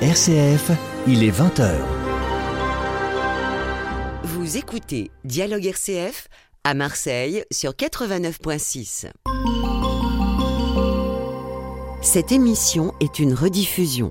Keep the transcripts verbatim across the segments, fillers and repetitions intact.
R C F, il est vingt heures. Vous écoutez Dialogue R C F à Marseille sur quatre-vingt-neuf virgule six. Cette émission est une rediffusion.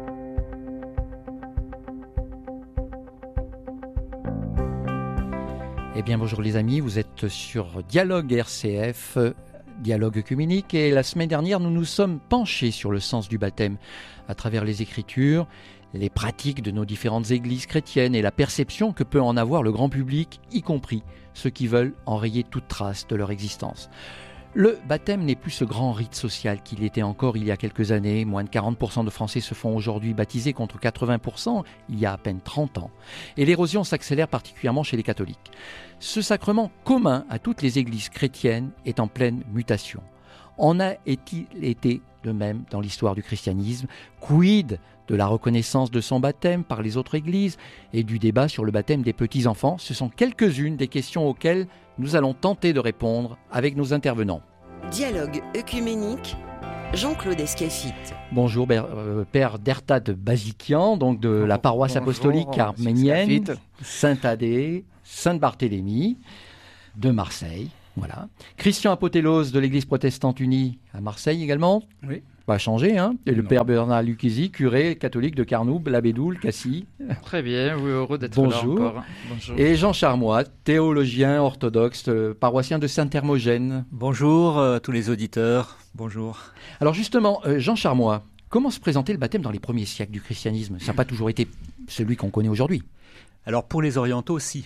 Eh bien bonjour les amis, vous êtes sur Dialogue R C F, Dialogue œcuménique, et la semaine dernière nous nous sommes penchés sur le sens du baptême à travers les Écritures, les pratiques de nos différentes églises chrétiennes et la perception que peut en avoir le grand public, y compris ceux qui veulent enrayer toute trace de leur existence. Le baptême n'est plus ce grand rite social qu'il était encore il y a quelques années. Moins de quarante pour cent de Français se font aujourd'hui baptiser contre quatre-vingts pour cent il y a à peine trente ans. Et l'érosion s'accélère particulièrement chez les catholiques. Ce sacrement commun à toutes les églises chrétiennes est en pleine mutation. En a-t-il été de même dans l'histoire du christianisme? Quid de la reconnaissance de son baptême par les autres églises et du débat sur le baptême des petits-enfants? Ce sont quelques-unes des questions auxquelles nous allons tenter de répondre avec nos intervenants. Dialogue œcuménique, Jean-Claude Escafite. Bonjour, euh, Père Dertad Bazikian, donc de la paroisse Bonjour, apostolique arménienne, Saint-Thaddée, Sainte-Barthélemy, de Marseille. Voilà. Christian Apotélos de l'Église protestante unie à Marseille également. Oui. Pas changé, hein. Et le Non. Père Bernard Lucchesi, curé catholique de Carnoub, La Bédoule, Cassis. Très bien, oui, heureux d'être Bonjour. là encore. Bonjour. Et Jean Charmois, théologien orthodoxe, euh, paroissien de Saint-Hermogène. Bonjour euh, tous les auditeurs, bonjour. Alors justement, euh, Jean Charmois, comment se présentait le baptême dans les premiers siècles du christianisme? Ça n'a pas toujours été celui qu'on connaît aujourd'hui. Alors pour les orientaux, si.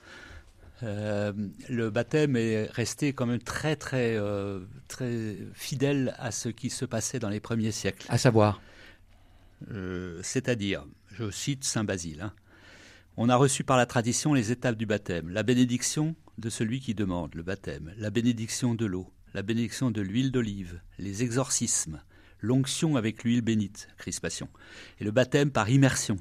Euh, le baptême est resté quand même très très euh, très fidèle à ce qui se passait dans les premiers siècles. À savoir, Euh, c'est-à-dire, je cite saint Basile, hein, on a reçu par la tradition les étapes du baptême, la bénédiction de celui qui demande le baptême, la bénédiction de l'eau, la bénédiction de l'huile d'olive, les exorcismes, l'onction avec l'huile bénite, crispation, et le baptême par immersion.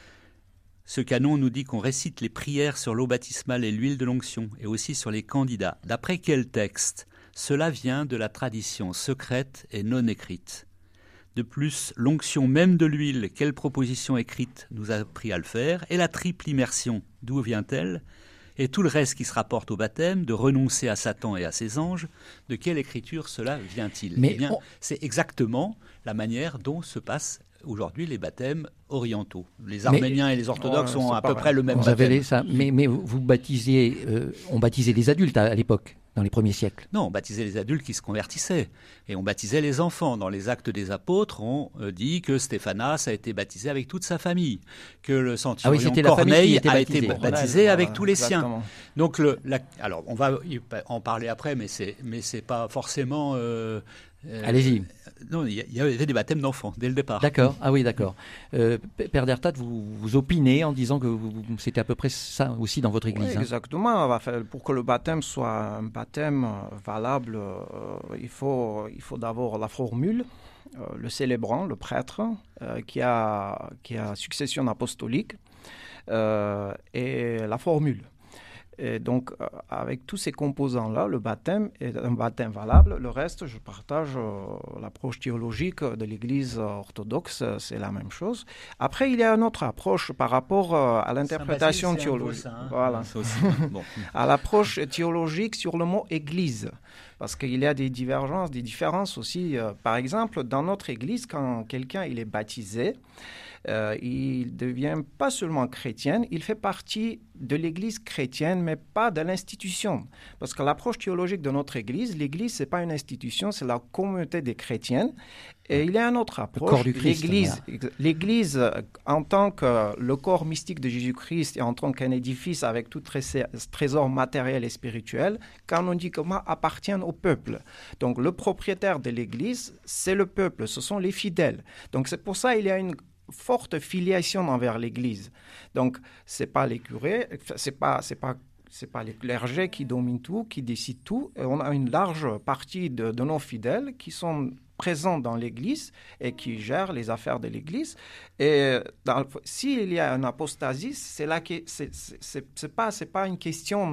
Ce canon nous dit qu'on récite les prières sur l'eau baptismale et l'huile de l'onction, et aussi sur les candidats. D'après quel texte? Cela vient de la tradition secrète et non écrite. De plus, l'onction même de l'huile, quelle proposition écrite nous a appris à le faire? Et la triple immersion, d'où vient-elle? Et tout le reste qui se rapporte au baptême, de renoncer à Satan et à ses anges, de quelle écriture cela vient-il? Mais Eh bien, on... c'est exactement la manière dont se passent aujourd'hui les baptêmes orientaux. Les Arméniens mais... et les orthodoxes oh, ont à peu près le même vous baptême. Avez ça. Mais, mais vous baptisez, euh, on baptisait les adultes à, à l'époque, dans les premiers siècles. Non, on baptisait les adultes qui se convertissaient. Et on baptisait les enfants. Dans les Actes des Apôtres, on euh, dit que Stéphanas a été baptisé avec toute sa famille, que le centurion ah oui, Corneille a été baptisé, baptisé avec voilà, tous les exactement. siens. Donc, le, la, alors, on va en parler après, mais c'est, mais c'est pas forcément... Euh, Euh, Allez-y. Non, il y, y avait des baptêmes d'enfants dès le départ. D'accord. Ah oui, d'accord. Euh, Père Dertad, vous, vous opinez en disant que vous, c'était à peu près ça aussi dans votre église. Oui, exactement. Hein. Pour que le baptême soit un baptême valable, euh, il faut, il faut d'abord la formule, euh, le célébrant, le prêtre, euh, qui a, qui a succession apostolique, euh, et la formule. Et donc, euh, avec tous ces composants-là, le baptême est un baptême valable. Le reste, je partage euh, l'approche théologique de l'Église orthodoxe, c'est la même chose. Après, il y a une autre approche par rapport euh, à l'interprétation théologique. Hein, voilà. aussi, bon. À l'approche théologique sur le mot Église. Parce qu'il y a des divergences, des différences aussi. Euh, par exemple, dans notre Église, quand quelqu'un il est baptisé, Euh, il ne devient pas seulement chrétien, il fait partie de l'Église chrétienne, mais pas de l'institution. Parce que l'approche théologique de notre Église, l'Église, ce n'est pas une institution, c'est la communauté des chrétiens. Et il y a une autre approche. Le corps du Christ. L'Église, voilà. L'Église, en tant que le corps mystique de Jésus-Christ et en tant qu'un édifice avec tout trésor matériel et spirituel, quand on dit comment appartiennent au peuple. Donc le propriétaire de l'Église, c'est le peuple, ce sont les fidèles. Donc c'est pour ça qu'il y a une forte filiation envers l'Église. Donc, ce n'est pas les curés, ce n'est pas, c'est pas, c'est pas les clergés qui dominent tout, qui décident tout. Et on a une large partie de, de nos fidèles qui sont présents dans l'Église et qui gèrent les affaires de l'Église. Et dans, s'il y a une apostasie, c'est là que c'est, c'est, c'est, c'est pas, c'est pas une question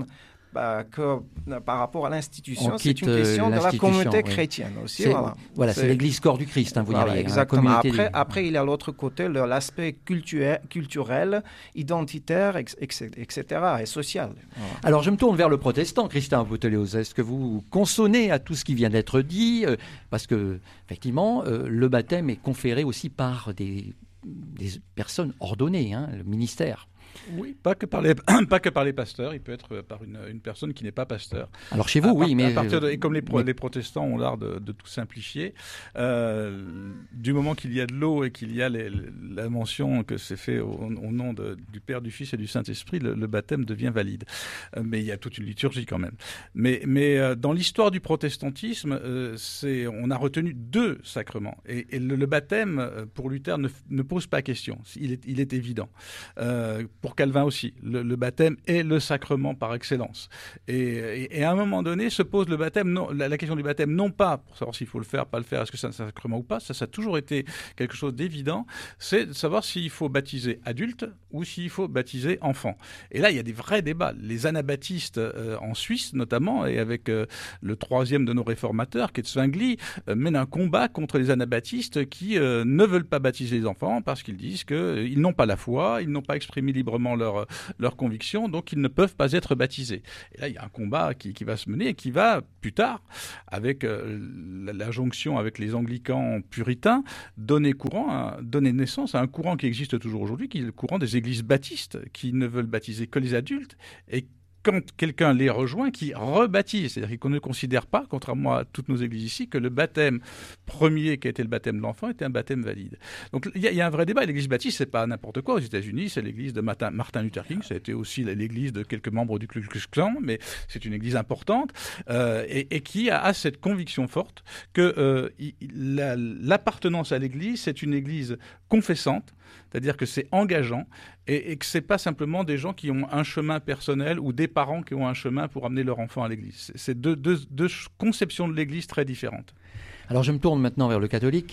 bah, que euh, par rapport à l'institution, On c'est quitte, une question euh, de la communauté oui. chrétienne aussi. C'est, Voilà, voilà, c'est, c'est l'église corps du Christ, hein, vous voilà, diriez. exactement. Hein, la communauté après, des... après, il y a l'autre côté, le, l'aspect culturel, culturel, identitaire, et cetera, et social. Voilà. Alors, je me tourne vers le protestant, Christin Boutelios. Est-ce que vous consonnez à tout ce qui vient d'être dit euh, Parce que, effectivement, euh, le baptême est conféré aussi par des, des personnes ordonnées, hein, le ministère. Oui, pas que par les, pas que par les pasteurs, il peut être par une, une personne qui n'est pas pasteur. Alors chez vous, à oui, part, mais... À partir de, et comme les, pro, mais... les protestants ont l'art de, de tout simplifier, euh, du moment qu'il y a de l'eau et qu'il y a les, la mention que c'est fait au, au nom de, du Père, du Fils et du Saint-Esprit, le, le baptême devient valide. Euh, mais il y a toute une liturgie quand même. Mais, mais euh, dans l'histoire du protestantisme, euh, c'est, on a retenu deux sacrements. Et, et le, le baptême, pour Luther, ne, ne pose pas question. Il est, il est évident. Euh, pour Calvin aussi, le, le baptême est le sacrement par excellence. Et, et, et à un moment donné, se pose le baptême, non, la, la question du baptême, non pas pour savoir s'il faut le faire, pas le faire, est-ce que c'est un sacrement ou pas, ça, ça a toujours été quelque chose d'évident, c'est de savoir s'il faut baptiser adulte ou s'il faut baptiser enfant. Et là, il y a des vrais débats. Les anabaptistes euh, en Suisse, notamment, et avec euh, le troisième de nos réformateurs, qui est Zwingli, euh, mènent un combat contre les anabaptistes qui euh, ne veulent pas baptiser les enfants parce qu'ils disent qu'ils euh, n'ont pas la foi, ils n'ont pas exprimé librement leur, leur conviction, donc ils ne peuvent pas être baptisés. Et là, il y a un combat qui, qui va se mener et qui va, plus tard, avec euh, la, la jonction avec les anglicans puritains, donner, courant à, donner naissance à un courant qui existe toujours aujourd'hui, qui est le courant des églises baptistes, qui ne veulent baptiser que les adultes, et quand quelqu'un les rejoint, qui rebaptise, c'est-à-dire qu'on ne considère pas, contrairement à toutes nos églises ici, que le baptême premier qui a été le baptême de l'enfant était un baptême valide. Donc il y, y a un vrai débat. L'église baptiste, c'est pas n'importe quoi. Aux États-Unis, c'est l'église de Martin, Martin Luther King. Ça a été aussi l'église de quelques membres du Ku Klux Klan, mais c'est une église importante euh, et, et qui a, a cette conviction forte que euh, il, la, l'appartenance à l'église, c'est une église confessante. C'est-à-dire que c'est engageant et, et que ce n'est pas simplement des gens qui ont un chemin personnel ou des parents qui ont un chemin pour amener leur enfant à l'église. C'est deux, deux, deux conceptions de l'église très différentes. Alors je me tourne maintenant vers le catholique.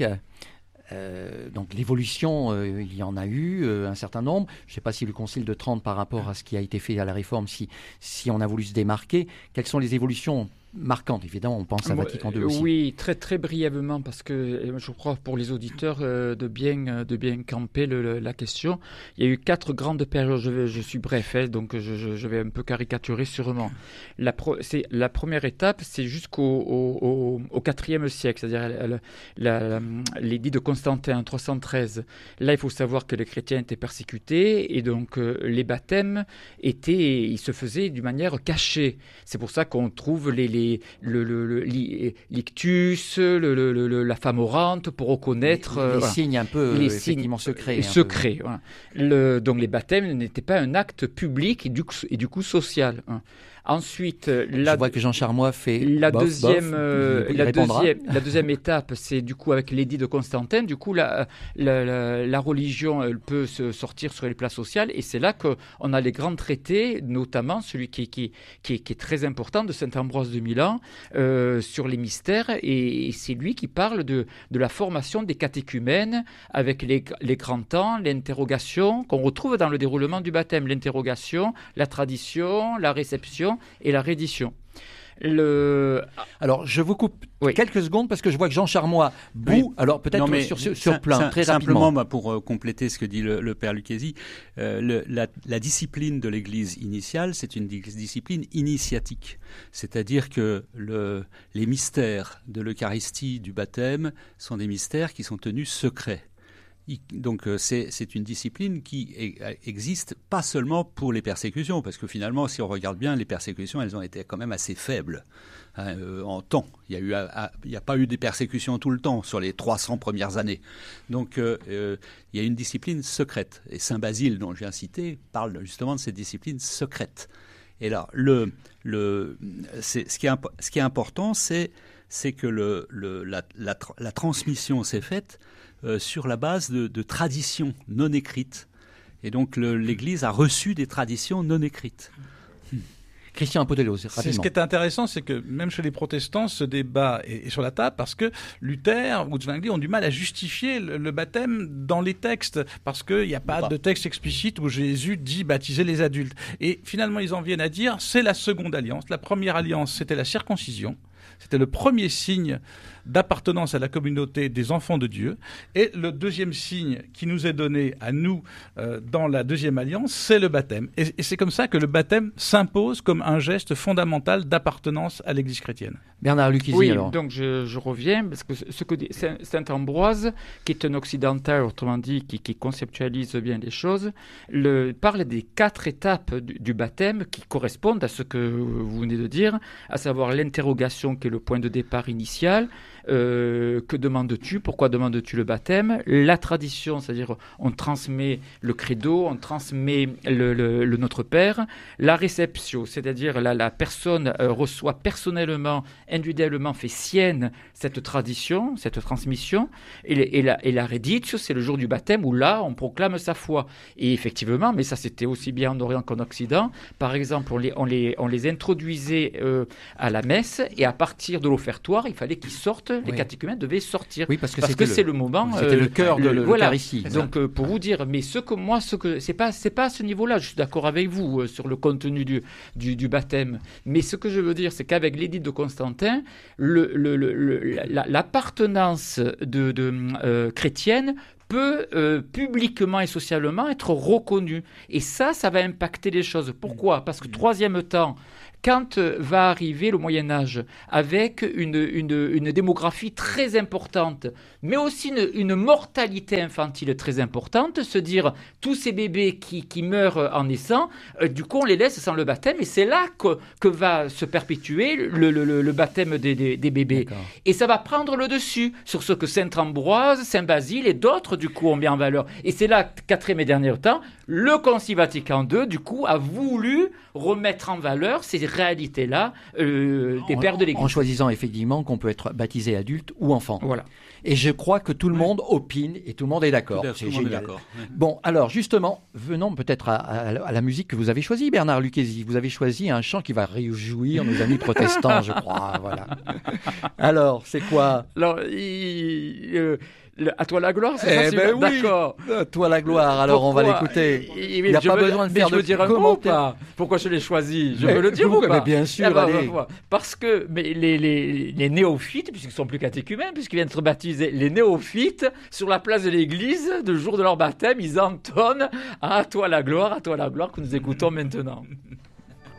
Euh, donc l'évolution, euh, il y en a eu euh, un certain nombre. Je ne sais pas si le Concile de Trente, par rapport à ce qui a été fait à la Réforme, si, si on a voulu se démarquer, quelles sont les évolutions marquante, évidemment, on pense à Vatican deux aussi. Oui, très très brièvement, parce que je crois pour les auditeurs euh, de, bien, de bien camper le, le, la question. Il y a eu quatre grandes périodes, je, vais, je suis bref, hein, donc je, je, je vais un peu caricaturer sûrement. La, pro, c'est, la première étape, c'est jusqu'au au, au, au quatrième siècle, c'est-à-dire la, la, la, l'édit de Constantin en trois cent treize. Là, il faut savoir que les chrétiens étaient persécutés et donc euh, les baptêmes étaient, ils se faisaient d'une manière cachée. C'est pour ça qu'on trouve les, les Le, le, le, l'ictus, le, le, le, la femme orante, pour reconnaître... Les, les euh, voilà. signes un peu, les effectivement, signes, secrets. Secrets, voilà. Le, donc les baptêmes n'étaient pas un acte public et du coup, et du coup social. Hein. Ensuite, la, je vois que Jean Charmois fait la bof, deuxième, bof, euh, il la répondra. deuxième, la deuxième étape, c'est du coup avec l'édit de Constantin. Du coup, la, la, la, la religion, elle peut se sortir sur les plats sociaux, et c'est là qu'on a les grands traités, notamment celui qui, qui, qui, est, qui est très important de saint Ambroise de Milan euh, sur les mystères, et, et c'est lui qui parle de, de la formation des catéchumènes avec les, les grands temps, l'interrogation qu'on retrouve dans le déroulement du baptême, l'interrogation, la tradition, la réception et la reddition. Le... Alors, je vous coupe oui. quelques secondes parce que je vois que Jean Charmois bout. Oui. Alors, peut-être non, sur, sur, sur plein, sim- très simplement, rapidement. Bah, pour euh, compléter ce que dit le, le père Lucchesi, euh, le, la, la discipline de l'Église initiale, c'est une discipline initiatique. C'est-à-dire que le, les mystères de l'Eucharistie, du baptême, sont des mystères qui sont tenus secrets. Donc c'est, c'est une discipline qui est, existe pas seulement pour les persécutions, parce que finalement, si on regarde bien, les persécutions, elles ont été quand même assez faibles hein, euh, en temps. Il y a eu, il n'y a pas eu des persécutions tout le temps sur les trois cents premières années. Donc euh, euh, il y a une discipline secrète. Et saint Basile, dont je viens citer, parle justement de cette discipline secrète. Et là, le, le, c'est, ce, qui est, ce qui est important, c'est, c'est que le, le, la, la, la transmission s'est faite Euh, sur la base de, de traditions non écrites. Et donc le, l'Église a reçu des traditions non écrites. Hmm. Christian Apotelos, rapidement. C'est ce qui est intéressant, c'est que même chez les protestants, ce débat est, est sur la table parce que Luther ou Zwingli ont du mal à justifier le, le baptême dans les textes parce qu'il n'y a pas, pas de texte explicite où Jésus dit baptiser les adultes. Et finalement, ils en viennent à dire c'est la seconde alliance. La première alliance, c'était la circoncision. C'était le premier signe d'appartenance à la communauté des enfants de Dieu. Et le deuxième signe qui nous est donné à nous euh, dans la deuxième alliance, c'est le baptême. Et, et c'est comme ça que le baptême s'impose comme un geste fondamental d'appartenance à l'Église chrétienne. Bernard Lucchesi, oui, alors. donc je, je reviens, parce que ce que dit Saint, Saint Ambroise, qui est un occidental, autrement dit, qui, qui conceptualise bien les choses, le, parle des quatre étapes du, du baptême qui correspondent à ce que vous venez de dire, à savoir l'interrogation qui est le point de départ initial. Euh, que demandes-tu? Pourquoi demandes-tu le baptême? La tradition, c'est-à-dire on transmet le credo, on transmet le, le, le Notre Père. La réception, c'est-à-dire la, la personne euh, reçoit personnellement, individuellement, fait sienne cette tradition, cette transmission. Et, et, la, et la reditio, c'est le jour du baptême où là, on proclame sa foi. Et effectivement, mais ça c'était aussi bien en Orient qu'en Occident, par exemple, on les, on les, on les introduisait euh, à la messe et à partir de l'offertoire, il fallait qu'ils sortent. Les oui. catéchumènes devaient sortir oui, parce que, parce que c'est le, le moment. C'était euh, le cœur de l'Eucharistie. Voilà. Donc euh, pour vous dire, mais ce que moi, ce que c'est pas, c'est pas à ce niveau-là. Je suis d'accord avec vous euh, sur le contenu du, du, du baptême. Mais ce que je veux dire, c'est qu'avec l'édit de Constantin, le, le, le, le, la, l'appartenance de, de euh, chrétienne peut euh, publiquement et socialement être reconnue. Et ça, ça va impacter les choses. Pourquoi? Parce que troisième temps, quand va arriver le Moyen-Âge avec une, une, une démographie très importante, mais aussi une, une mortalité infantile très importante, se dire tous ces bébés qui, qui meurent en naissant, euh, du coup on les laisse sans le baptême, et c'est là que, que va se perpétuer le, le, le baptême des, des, des bébés. D'accord. Et ça va prendre le dessus sur ce que Saint Ambroise, Saint Basile et d'autres du coup ont mis en valeur. Et c'est là, quatrième et dernier temps, le Concile Vatican deux du coup a voulu remettre en valeur ces réalités-là euh, des en, pères de l'Église. En choisissant effectivement qu'on peut être baptisé adulte ou enfant. Voilà. Et je crois que tout le monde opine et tout le monde est d'accord. Tout C'est tout génial. Est d'accord, oui. Bon, alors justement, venons peut-être à, à, à la musique que vous avez choisie, Bernard Lucchesi. Vous avez choisi un chant qui va réjouir nos amis protestants, je crois. Voilà. Alors, c'est quoi? Alors, il, euh, le, à toi la gloire, c'est eh ça, ben oui. D'accord. À toi la gloire. Alors, pourquoi? On va l'écouter. Il n'y a je pas veux, besoin de faire je de dire commentaires. Pourquoi je l'ai choisi? Je eh, veux le dire ou pas? Bien sûr. Alors, allez. Parce que mais les, les, les néophytes, puisqu'ils ne sont plus catéchumènes, puisqu'ils viennent être baptisés, les néophytes, sur la place de l'église, le jour de leur baptême, ils entonnent à toi la gloire, à toi la gloire que nous écoutons maintenant.